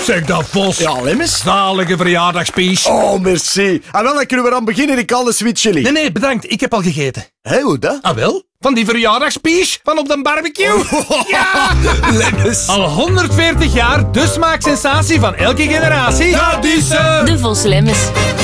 Zeg dat, Vos. Ja, Lemmens. Zalige verjaardagspies. Oh, merci. En wel, dan kunnen we aan beginnen. Ik al de sweet chili. Nee, bedankt. Ik heb al gegeten. Hé, hoe dat? Ah, wel? Van die verjaardagspies van op de barbecue. Ja! Lemmens. Al 140 jaar de smaaksensatie van elke generatie. Dat is De Vos Lemmens.